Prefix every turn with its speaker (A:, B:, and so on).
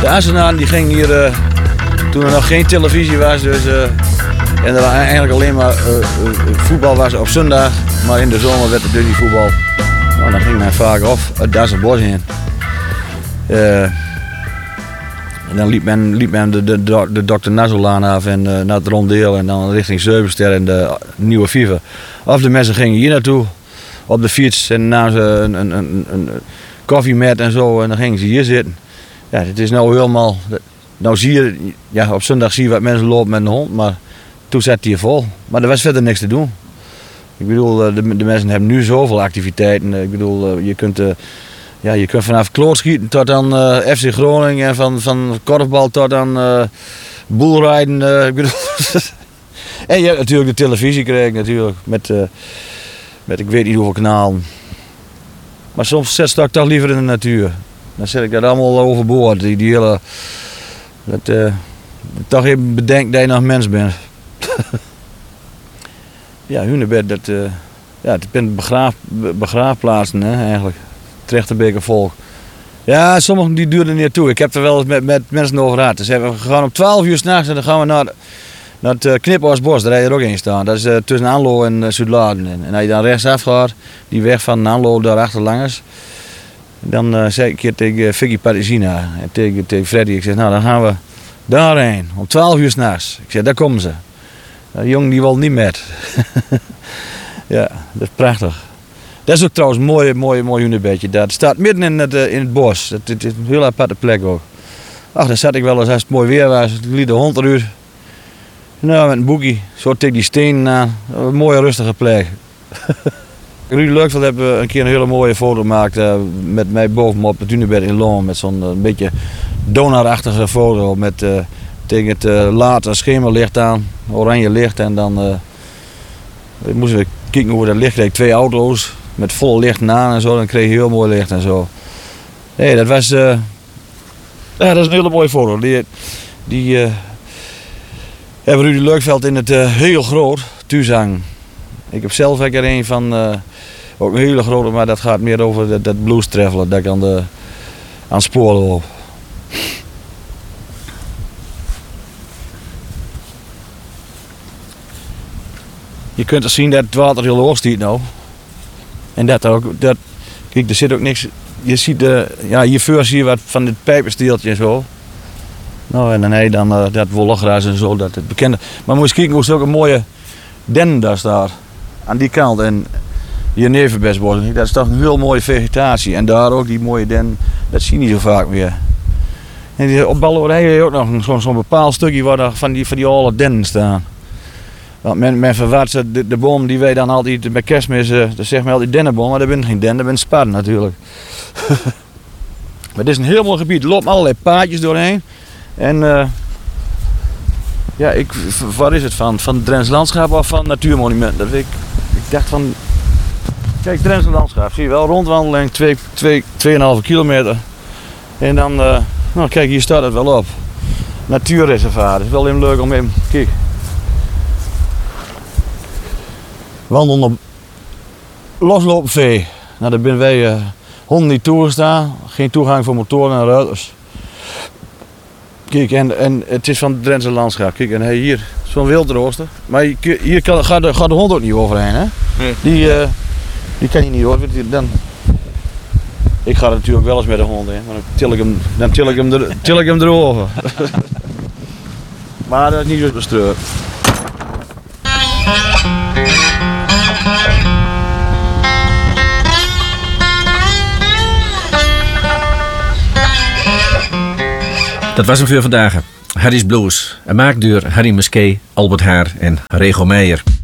A: De Assenaren die gingen hier toen er nog geen televisie was. Dus, en er was eigenlijk alleen maar voetbal was op zondag. Maar in de zomer werd er dus die voetbal. Nou, dan ging men vaak af het Dassenbos heen. En dan liep men de Dr. Nazolaan af en naar het rondeel en dan richting Zeubenster en de Nieuwe Viever. Of de mensen gingen hier naartoe op de fiets en namen ze een koffiemet en zo en dan gingen ze hier zitten. Ja, het is nou helemaal. Nou zie je, ja, op zondag zie je wat mensen lopen met een hond, maar toen zat het hier vol. Maar er was verder niks te doen. Ik bedoel, de mensen hebben nu zoveel activiteiten. Ik bedoel, je kunt vanaf klootschieten tot aan FC Groningen en van korfbal tot aan boelrijden. Ik bedoel, en je hebt natuurlijk de televisie kreeg natuurlijk met ik weet niet hoeveel kanalen. Maar soms sta ik toch liever in de natuur. Dan zet ik dat allemaal overboord. Die hele, toch even bedenk dat je nog mens bent. Ja, Hunebed, het zijn begraafplaatsen hè, eigenlijk. Trechterbeker volk. Ja, sommigen die duurden niet toe. Ik heb er wel eens met mensen over gehad. Dus we gaan om 12 uur 's nachts en dan gaan we naar het Kniphorstbos. Daar heb je er ook in staan. Dat is tussen Anlo en Zuidladen. En als je dan rechtsaf gaat, die weg van Anlo daarachter langs. Dan zei ik een keer tegen Vicky Parizina en tegen Freddy. Ik zeg, nou dan gaan we daarheen. Om 12 uur 's nachts. Ik zeg, daar komen ze. Die jongen die wil niet met. Ja, dat is prachtig. Dat is ook trouwens een mooi hunebedje. Dat staat midden in het bos. Het is een heel aparte plek ook. Ach, daar zat ik wel eens als het mooi weer was. Ik liet de hond eruit. Nou, met een boekie. Zo tegen die stenen aan. Een mooie rustige plek. Ruud Leukveld heeft een keer een hele mooie foto gemaakt met mij bovenop het hunebed in Loon. Met zo'n beetje donarachtige foto. Met tegen het late schemerlicht aan. Oranje licht. En dan moesten we kijken hoe dat licht kreeg. 2 auto's. Met vol licht aan en zo, dan kreeg je heel mooi licht en zo. Nee, dat was. Ja, dat is een hele mooie foto. Die hebben Rudy Leukveld in het heel groot Tuzang. Ik heb zelf er een van. Ook een hele grote, maar dat gaat meer over dat blues traveler dat ik aan het spoor loop. Je kunt er zien dat het water heel hoog staat nou. En kijk, er zit ook niks. Je ziet hiervoor zie je wat van dit pijpensteeltje en zo. Nou, en dan heb je dan dat wollegras en zo, dat het bekende. Maar moet je kijken hoe ze ook een mooie den daar staat. Aan die kant. En hier nevenbestbos, dat is toch een heel mooie vegetatie. En daar ook die mooie den, dat zie je niet zo vaak meer. En op Ballerij heb je ook nog zo'n bepaald stukje waar van die oude dennen staan. Want men verwaart de boom die wij dan altijd bij kerstmis, dat zegt men altijd dennenboom, maar dat bent geen den, dat bent sparren natuurlijk. Maar het is een heel mooi gebied, er lopen allerlei paadjes doorheen. En waar is het van? Van het Drents landschap of van natuurmonument? Dat ik dacht van, kijk, Drents landschap, zie je wel, rondwandeling 2,5 kilometer. En dan, nou kijk, hier staat het wel op. Natuurreservaat, het is wel even leuk om even, kijk. Wandelen op loslopen vee. Nou, daar zijn wij honden niet toegestaan. Geen toegang voor motoren en ruiters. Kijk, en het is van het Drentse landschap. Kijk, en hier zo'n wildrooster. Maar hier gaat de hond ook niet overheen, hè? Nee. Die kan je niet hoor. Ik ga er natuurlijk wel eens met de hond in, maar dan til ik hem erover. Maar dat is niet zo bestreur.
B: Dat was hem voor vandaag. Harry's Blues. En maakt door Harry Musquet, Albert Haar en Rego Meijer.